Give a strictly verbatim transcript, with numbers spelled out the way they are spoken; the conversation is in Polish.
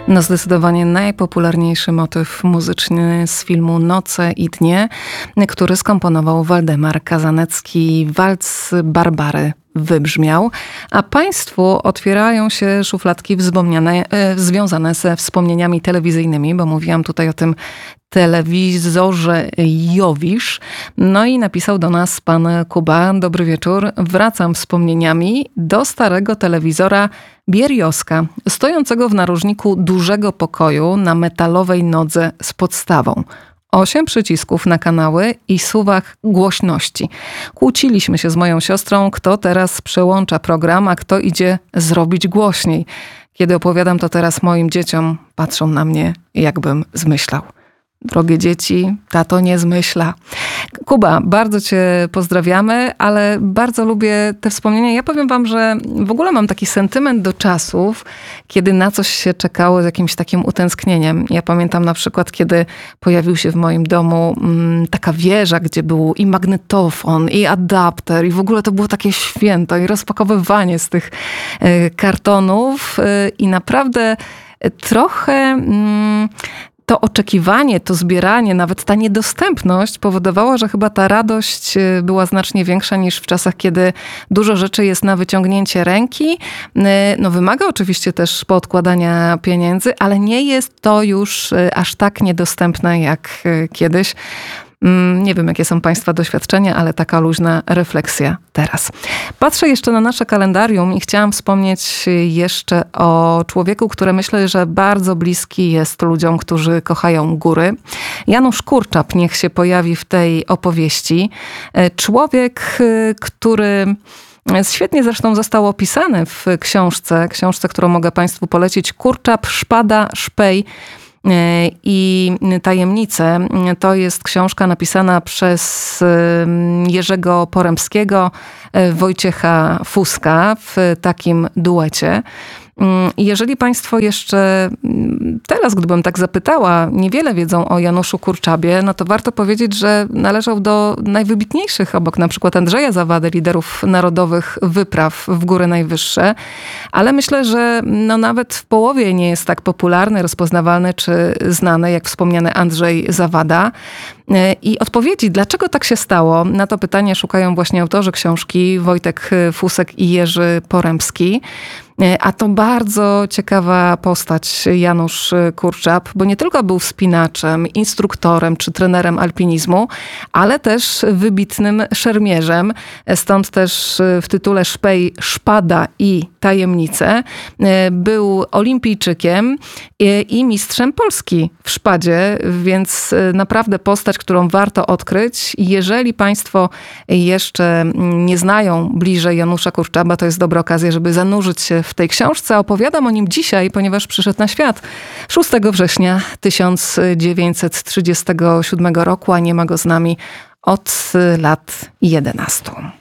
No zdecydowanie najpopularniejszy motyw muzyczny z filmu Noce i dnie, który skomponował Waldemar Kazanecki. Walc Barbary wybrzmiał, a państwu otwierają się szufladki wspomniane, e, związane ze wspomnieniami telewizyjnymi, bo mówiłam tutaj o tym telewizorze Jowisz. No i napisał do nas pan Kuba. Dobry wieczór. Wracam wspomnieniami do starego telewizora Bierioska, stojącego w narożniku dużego pokoju na metalowej nodze z podstawą. Osiem przycisków na kanały i suwak głośności. Kłóciliśmy się z moją siostrą, kto teraz przełącza program, a kto idzie zrobić głośniej. Kiedy opowiadam to teraz moim dzieciom, patrzą na mnie, jakbym zmyślał. Drogie dzieci, tato nie zmyśla. Kuba, bardzo cię pozdrawiamy, ale bardzo lubię te wspomnienia. Ja powiem wam, że w ogóle mam taki sentyment do czasów, kiedy na coś się czekało z jakimś takim utęsknieniem. Ja pamiętam na przykład, kiedy pojawił się w moim domu mm, taka wieża, gdzie był i magnetofon, i adapter, i w ogóle to było takie święto, i rozpakowywanie z tych y, kartonów y, i naprawdę y, trochę... Mm, To oczekiwanie, to zbieranie, nawet ta niedostępność powodowała, że chyba ta radość była znacznie większa niż w czasach, kiedy dużo rzeczy jest na wyciągnięcie ręki. No wymaga oczywiście też poodkładania pieniędzy, ale nie jest to już aż tak niedostępne jak kiedyś. Nie wiem, jakie są państwa doświadczenia, ale taka luźna refleksja teraz. Patrzę jeszcze na nasze kalendarium i chciałam wspomnieć jeszcze o człowieku, który myślę, że bardzo bliski jest ludziom, którzy kochają góry. Janusz Kurczap niech się pojawi w tej opowieści. Człowiek, który... Świetnie zresztą został opisany w książce, książce, którą mogę państwu polecić. Kurczap, Szpada, Szpej i tajemnice. To jest książka napisana przez Jerzego Porębskiego, Wojciecha Fuska w takim duecie. Jeżeli państwo jeszcze teraz, gdybym tak zapytała, niewiele wiedzą o Januszu Kurczabie, no to warto powiedzieć, że należał do najwybitniejszych, obok na przykład Andrzeja Zawady, liderów narodowych wypraw w góry najwyższe. Ale myślę, że no nawet w połowie nie jest tak popularny, rozpoznawalny czy znany, jak wspomniany Andrzej Zawada. I odpowiedzi, dlaczego tak się stało, na to pytanie szukają właśnie autorzy książki Wojtek Fusek i Jerzy Porębski. A to bardzo ciekawa postać Janusz Kurczap, bo nie tylko był wspinaczem, instruktorem czy trenerem alpinizmu, ale też wybitnym szermierzem. Stąd też w tytule Szpej, Szpada i tajemnice. Był olimpijczykiem i mistrzem Polski w szpadzie, więc naprawdę postać, którą warto odkryć. Jeżeli państwo jeszcze nie znają bliżej Janusza Kurczaba, to jest dobra okazja, żeby zanurzyć się w tej książce. Opowiadam o nim dzisiaj, ponieważ przyszedł na świat szóstego września tysiąc dziewięćset trzydziestego siódmego roku, a nie ma go z nami od lat jedenastu.